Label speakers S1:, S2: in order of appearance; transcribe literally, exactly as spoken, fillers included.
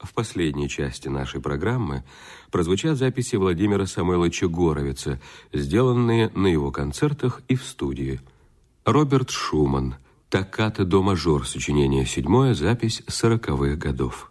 S1: В последней части нашей программы прозвучат записи Владимира Самойловича Горовица, сделанные на его концертах и в студии. Роберт Шуман, «Токкато до мажор», сочинение седьмое, запись сороковых годов.